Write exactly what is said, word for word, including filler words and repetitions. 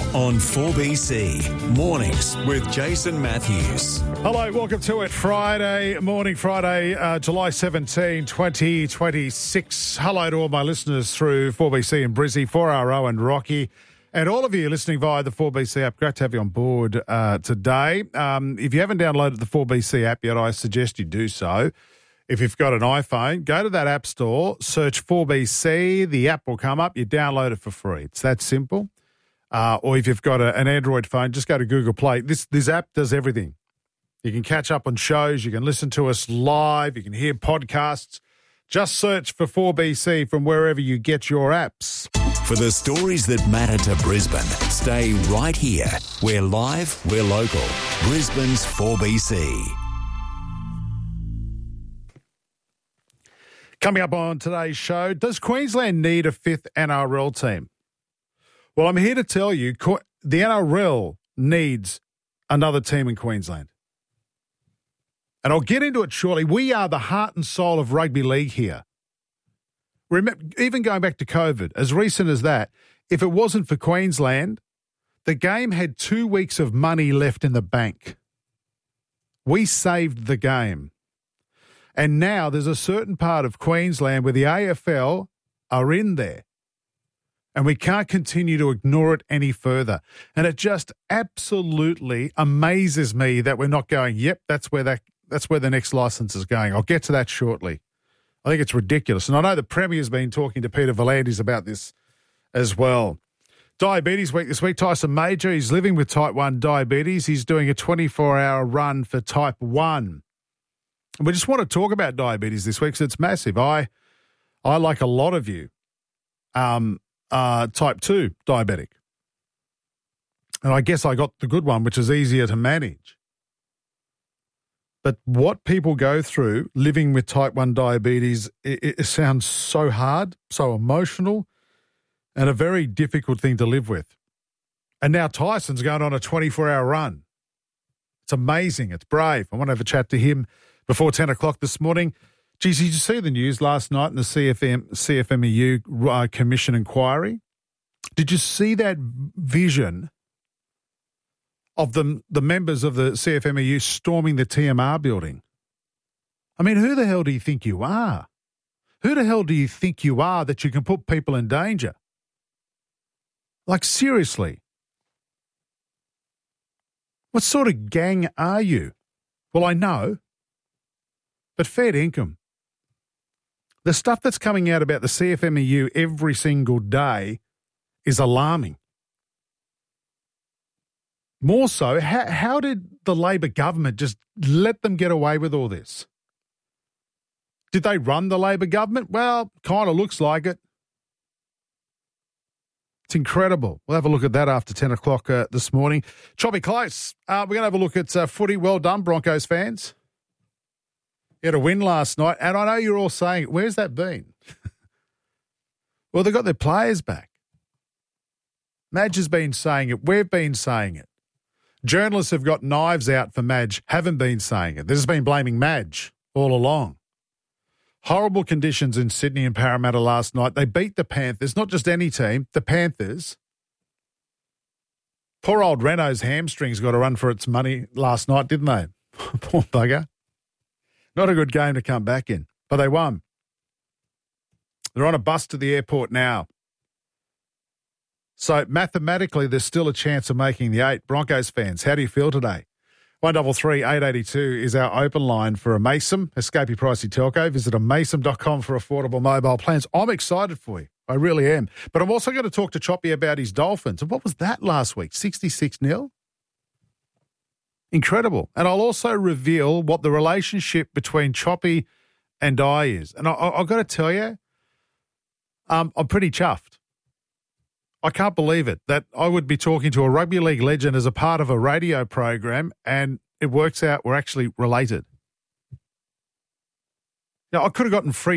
on four B C. Mornings with Jason Matthews. Hello, welcome to it. Friday morning, Friday, uh, July seventeenth, twenty twenty-six. Hello to all my listeners through four B C and Brizzy, four R O and Rocky, and all of you listening via the four B C app. Great to have you on board uh, today. Um, if you haven't downloaded the four B C app yet, I suggest you do so. If you've got an iPhone, go to that app store, search four B C, the app will come up, you download it for free. It's that simple. Uh, or if you've got a, an Android phone, just go to Google Play. This this app does everything. You can catch up on shows, you can listen to us live, you can hear podcasts. Just search for four B C from wherever you get your apps. For the stories that matter to Brisbane, stay right here. We're live, we're local. Brisbane's four B C. Coming up on today's show, does Queensland need a fifth N R L team? Well, I'm here to tell you the N R L needs another team in Queensland. And I'll get into it shortly. We are the heart and soul of rugby league here. Remember, even going back to COVID, as recent as that, if it wasn't for Queensland, the game had two weeks of money left in the bank. We saved the game. And now there's a certain part of Queensland where the A F L are in there. And we can't continue to ignore it any further. And it just absolutely amazes me that we're not going, yep, that's where that that's where the next licence is going. I'll get to that shortly. I think it's ridiculous. And I know the Premier's been talking to Peter V'landys about this as well. Diabetes week this week, Tyson Major, he's living with type one diabetes. He's doing a twenty-four hour run for type one. And we just want to talk about diabetes this week because it's massive. I, I like a lot of you, um, uh, type two diabetic. And I guess I got the good one, which is easier to manage. But what people go through living with type one diabetes, it, it sounds so hard, so emotional, and a very difficult thing to live with. And now Tyson's going on a twenty-four hour run. It's amazing. It's brave. I want to have a chat to him before ten o'clock this morning. Geez, did you see the news last night in the C F M, C F M E U uh, Commission inquiry? Did you see that vision of the, the members of the C F M E U storming the T M R building? I mean, who the hell do you think you are? Who the hell do you think you are that you can put people in danger? Like, seriously. What sort of gang are you? Well, I know. But fair income. The stuff that's coming out about the C F M E U every single day is alarming. More so, how, how did the Labor government just let them get away with all this? Did they run the Labor government? Well, kind of looks like it. It's incredible. We'll have a look at that after ten o'clock uh, this morning. Choppy Close. Uh, we're going to have a look at uh, footy. Well done, Broncos fans. You had a win last night, and I know you're all saying, where's that been? Well, they've got their players back. Madge has been saying it. We've been saying it. Journalists have got knives out for Madge, haven't been saying it. They've just been blaming Madge all along. Horrible conditions in Sydney and Parramatta last night. They beat the Panthers, not just any team, the Panthers. Poor old Renault's hamstrings got a run for its money last night, didn't they? Poor bugger. Not a good game to come back in, but they won. They're on a bus to the airport now. So mathematically, there's still a chance of making the eight. Broncos fans, how do you feel today? one three three, eight eight two is our open line for a Mason. Escape your pricey telco. Visit a mason dot com for affordable mobile plans. I'm excited for you. I really am. But I'm also going to talk to Choppy about his Dolphins. And what was that last week? sixty-six nil? Incredible. And I'll also reveal what the relationship between Choppy and I is. And I, I, I've got to tell you, um, I'm pretty chuffed. I can't believe it, that I would be talking to a rugby league legend as a part of a radio program, and it works out we're actually related. Now, I could have gotten free